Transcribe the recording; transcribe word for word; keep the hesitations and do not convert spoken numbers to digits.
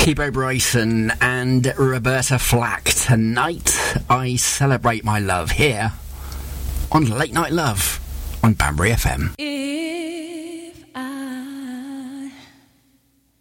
Kibo Bryson and Roberta Flack. Tonight I celebrate my love here on Late Night Love on Banbury F M.